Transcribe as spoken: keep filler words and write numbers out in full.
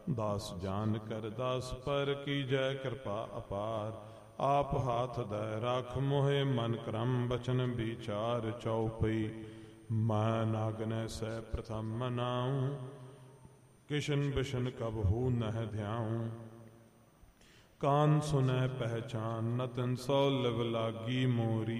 ਦਾਸ ਜਾਨ ਕਰ ਦਾਸ ਪਰ ਕੀਜੈ ਕਿਰਪਾ ਅਪਾਰ। ਆਪ ਹਾਥ ਦੈ ਰਾਖ ਮੋਹਿ ਮਨ ਕਰਮ ਬਚਨ ਵਿਚਾਰ। ਚਉਪਈ ਮੈਂ ਨਾਗਨੈ ਸਹਿ ਪ੍ਰਥਮ ਮਨਾਉ। ਕਿਸ਼ਨ ਬਿਸ਼ਨ ਕਬਹੂ ਨਹਿ ਧਿਆਉ। ਕਾਨ ਸੁਨੈ ਪਹਿਚਾਨ ਨਤਨ ਸੋ ਲਿਵ ਲਾਗੀ ਮੋਰੀ।